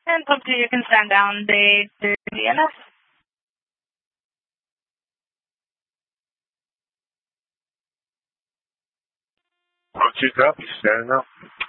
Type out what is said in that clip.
And up to you can stand down the DNS. Okay, copy. Standing up.